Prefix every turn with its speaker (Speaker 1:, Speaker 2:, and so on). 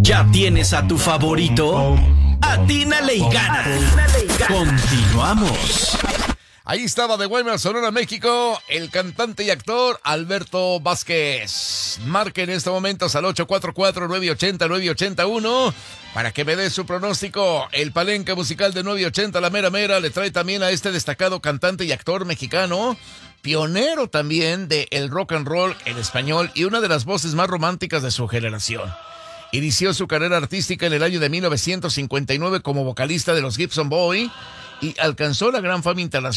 Speaker 1: ¿Ya tienes a tu favorito? Atínale y gana. Continuamos.
Speaker 2: Ahí estaba de Guaymas, Sonora, México, el cantante y actor Alberto Vázquez. Marque en estos momentos al 844-980-981 para que me dé su pronóstico. El palenque musical de 980, la mera mera, le trae también a este destacado cantante y actor mexicano, pionero también de el rock and roll en español y una de las voces más románticas de su generación. Inició su carrera artística en el año de 1959 como vocalista de los Gibson Boys y alcanzó la gran fama internacional